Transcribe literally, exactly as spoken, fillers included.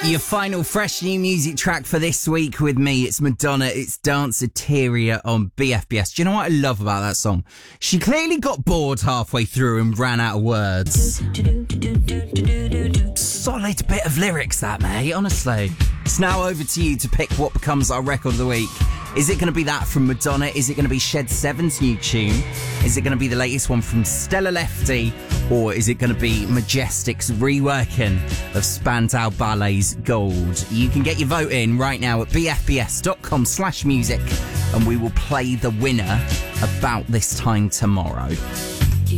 Your final fresh new music track for this week with me, it's Madonna, it's Danceteria on B F B S. Do you know what I love about that song? She clearly got bored halfway through and ran out of words. Solid bit of lyrics that, mate, honestly. It's now over to you to pick what becomes our record of the week. Is it going to be that from Madonna? Is it going to be Shed seven's new tune? Is it going to be the latest one from Stella Lefty? Or is it going to be Majestic's reworking of Spandau Ballet's Gold? You can get your vote in right now at bfbs.com slash music and we will play the winner about this time tomorrow.